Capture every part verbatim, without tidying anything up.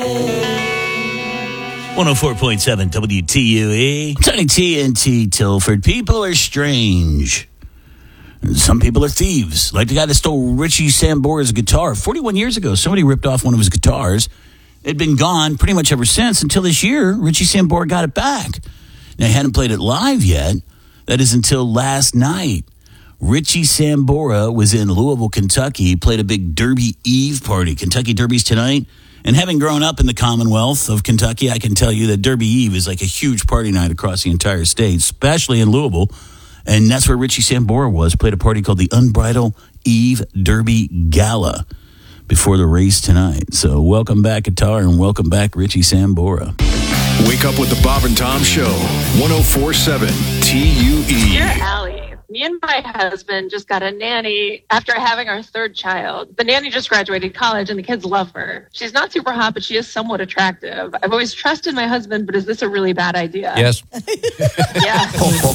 one oh four point seven W T U E. Tiny T N T Tilford. People are strange. Some people are thieves. Like the guy that stole Richie Sambora's guitar forty-one years ago. Somebody ripped off one of his guitars. It'd been gone pretty much ever since until this year. Richie Sambora got it back. Now, he hadn't played it live yet. That is until last night. Richie Sambora was in Louisville, Kentucky. He played a big Derby Eve party. Kentucky Derby's tonight. And having grown up in the Commonwealth of Kentucky, I can tell you that Derby Eve is like a huge party night across the entire state, especially in Louisville. And that's where Richie Sambora was. Played a party called the Unbridled Eve Derby Gala before the race tonight. So welcome back, guitar, and welcome back, Richie Sambora. Wake up with the Bob and Tom Show, one oh four point seven T U E. Dear Allie, me and my husband just got a nanny after having our third child. The nanny just graduated college and the kids love her. She's not super hot, but she is somewhat attractive. I've always trusted my husband, but is this a really bad idea? Yes. Yeah.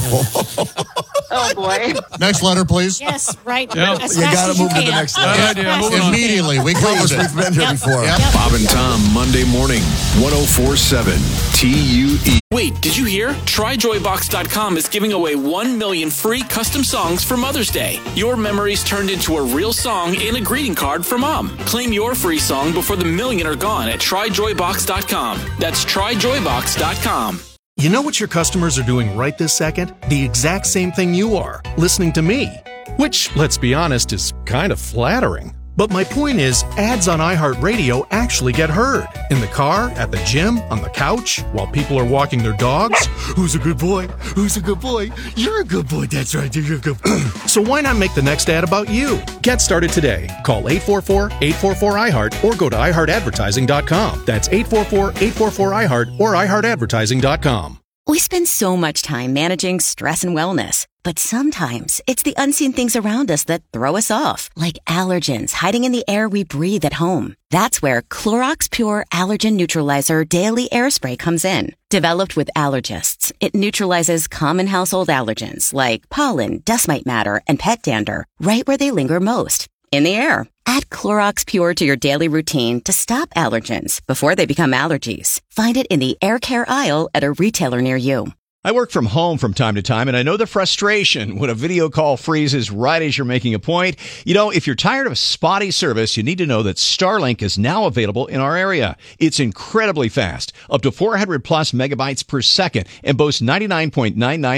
Oh, boy. Next letter, please. Yes, right. Yep. As You fast got as to you move to the can. next Yep, level. as fast as you can. Immediately. We covered Please, it. we've been here Yep. before. Yep. Bob and Tom, Monday morning, one oh four point seven T U E. Wait, did you hear? Try joy box dot com is giving away one million free custom songs for Mother's Day. Your memories turned into a real song and a greeting card for Mom. Claim your free song before the million are gone at try joy box dot com. That's try joy box dot com. You know what your customers are doing right this second? The exact same thing you are, listening to me. Which, let's be honest, is kind of flattering. But my point is, ads on iHeartRadio actually get heard. In the car, at the gym, on the couch, while people are walking their dogs. Who's a good boy? Who's a good boy? You're a good boy. That's right. You're a good boy. So why not make the next ad about you? Get started today. Call eight four four, eight four four, I heart or go to i heart advertising dot com. That's eight four four, eight four four, I heart or i heart advertising dot com. We spend so much time managing stress and wellness, but sometimes it's the unseen things around us that throw us off, like allergens hiding in the air we breathe at home. That's where Clorox Pure Allergen Neutralizer Daily Air Spray comes in. Developed with allergists, it neutralizes common household allergens like pollen, dust mite matter, and pet dander right where they linger most, in the air. Add Clorox Pure to your daily routine to stop allergens before they become allergies. Find it in the air care aisle at a retailer near you. I work from home from time to time, and I know the frustration when a video call freezes right as you're making a point. You know, if you're tired of spotty service, you need to know that Starlink is now available in our area. It's incredibly fast, up to four hundred plus megabytes per second, and boasts ninety-nine point nine nine